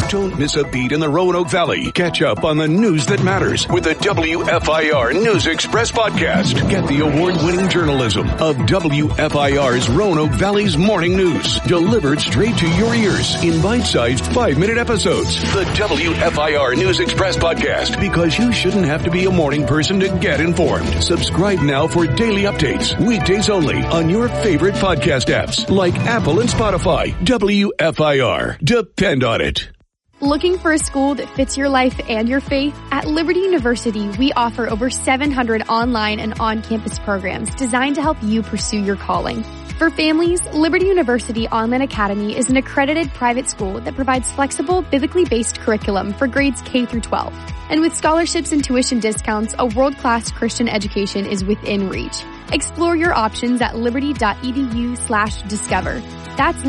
Don't miss a beat in the Roanoke Valley. Catch up on the news that matters with the WFIR News Express podcast. Get the award-winning journalism of WFIR's Roanoke Valley's morning news, delivered straight to your ears in bite-sized 5-minute episodes. The WFIR News Express podcast, because you shouldn't have to be a morning person to get informed. Subscribe now for daily updates, weekdays only, on your favorite podcast apps like Apple and Spotify. WFIR. Depend on it. Looking for a school that fits your life and your faith? At Liberty University, we offer over 700 online and on-campus programs designed to help you pursue your calling. For families, Liberty University Online Academy is an accredited private school that provides flexible, biblically based curriculum for grades K through 12. And with scholarships and tuition discounts, a world-class Christian education is within reach. Explore your options at liberty.edu/discover. That's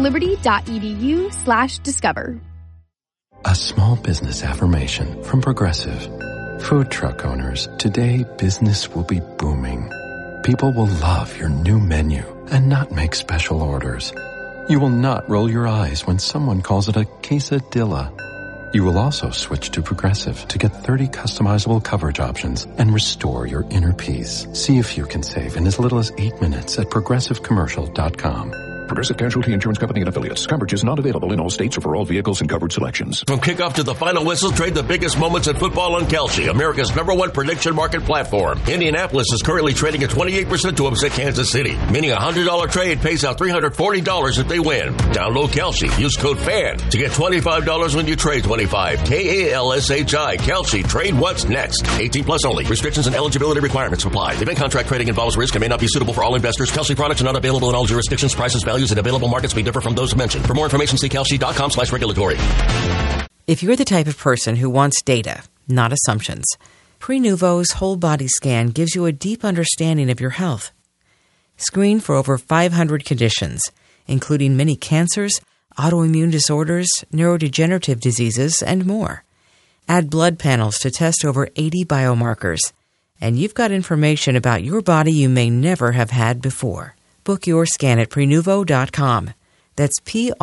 liberty.edu/discover. A small business affirmation from Progressive. Food truck owners, today business will be booming. People will love your new menu and not make special orders. You will not roll your eyes when someone calls it a quesadilla. You will also switch to Progressive to get 30 customizable coverage options and restore your inner peace. See if you can save in as little as 8 minutes at progressivecommercial.com. Progressive Casualty Insurance Company and Affiliates. Coverage is not available in all states or for all vehicles and covered selections. From kickoff to the final whistle, trade the biggest moments in football on Kalshi, America's #1 prediction market platform. Indianapolis is currently trading at 28% to upset Kansas City, meaning a $100 trade pays out $340 if they win. Download Kalshi. Use code FAN to get $25 when you trade 25. KALSHI. Kalshi. Trade what's next. 18 plus only. Restrictions and eligibility requirements apply. Event contract trading involves risk and may not be suitable for all investors. Kalshi products are not available in all jurisdictions. Prices, values, and available markets may differ from those mentioned. For more information, see kalshi.com/regulatory. If you're the type of person who wants data, not assumptions, Prenuvo's whole body scan gives you a deep understanding of your health. Screen for over 500 conditions, including many cancers, autoimmune disorders, neurodegenerative diseases, and more. Add blood panels to test over 80 biomarkers. And you've got information about your body you may never have had before. Book your scan at Prenuvo.com. That's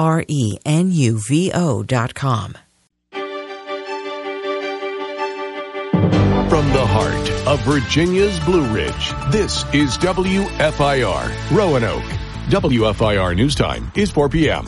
Prenuvo.com. From the heart of Virginia's Blue Ridge, this is WFIR Roanoke. WFIR News Time is 4 p.m.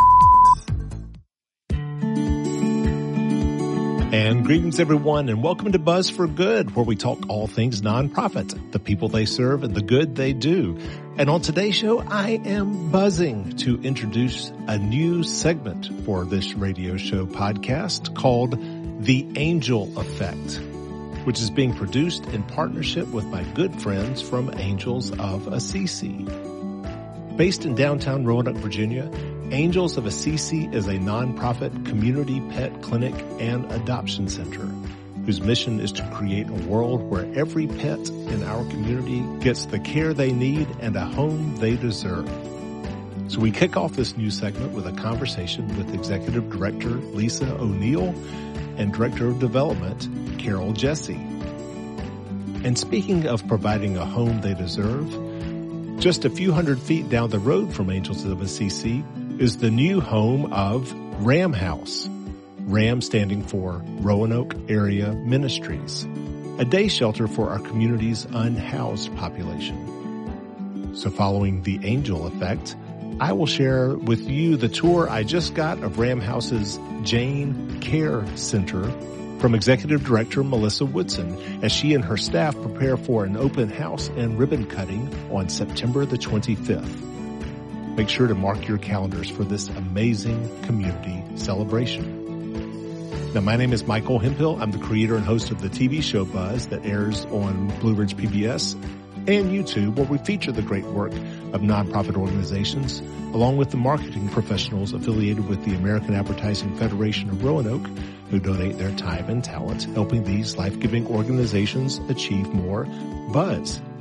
And greetings, everyone, and welcome to Buzz for Good, where we talk all things nonprofit, the people they serve, and the good they do. And on today's show, I am buzzing to introduce a new segment for this radio show podcast called The Angel Effect, which is being produced in partnership with my good friends from Angels of Assisi. Based in downtown Roanoke, Virginia, Angels of Assisi is a nonprofit community pet clinic and adoption center whose mission is to create a world where every pet in our community gets the care they need and a home they deserve. So we kick off this new segment with a conversation with Executive Director Lisa O'Neill and Director of Development Carol Jesse. And speaking of providing a home they deserve, just a few hundred feet down the road from Angels of Assisi is the new home of Ram House. RAM standing for Roanoke Area Ministries, a day shelter for our community's unhoused population. So following the Angel Effect, I will share with you the tour I just got of Ram House's Jane Care Center from Executive Director Melissa Woodson as she and her staff prepare for an open house and ribbon cutting on September the 25th. Make sure to mark your calendars for this amazing community celebration. Now, my name is Michael Hemphill. I'm the creator and host of the TV show Buzz that airs on Blue Ridge PBS and YouTube, where we feature the great work of nonprofit organizations, along with the marketing professionals affiliated with the American Advertising Federation of Roanoke, who donate their time and talent, helping these life-giving organizations achieve more buzz.